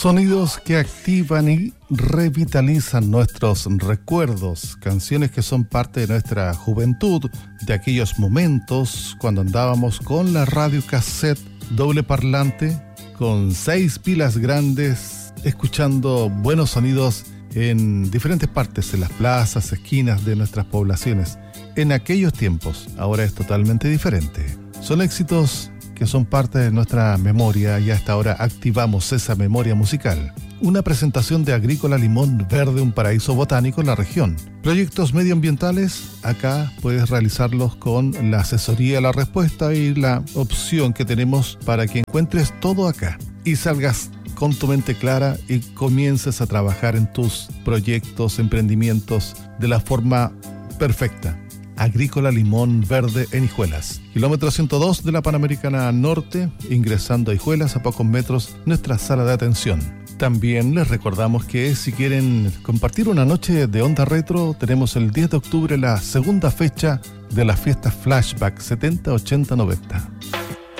Sonidos que activan y revitalizan nuestros recuerdos, canciones que son parte de nuestra juventud, de aquellos momentos cuando andábamos con la radio cassette doble parlante, con 6 pilas grandes, escuchando buenos sonidos en diferentes partes, en las plazas, esquinas de nuestras poblaciones. En aquellos tiempos, ahora es totalmente diferente. Son éxitos que son parte de nuestra memoria y hasta ahora activamos esa memoria musical. Una presentación de Agrícola Limón Verde, un paraíso botánico en la región. Proyectos medioambientales, acá puedes realizarlos con la asesoría La Respuesta y la opción que tenemos para que encuentres todo acá y salgas con tu mente clara y comiences a trabajar en tus proyectos, emprendimientos de la forma perfecta. Agrícola Limón Verde en Hijuelas. Kilómetro 102 de la Panamericana Norte, ingresando a Hijuelas a pocos metros, nuestra sala de atención. También les recordamos que si quieren compartir una noche de onda retro, tenemos el 10 de octubre la segunda fecha de las fiestas Flashback 70, 80, 90.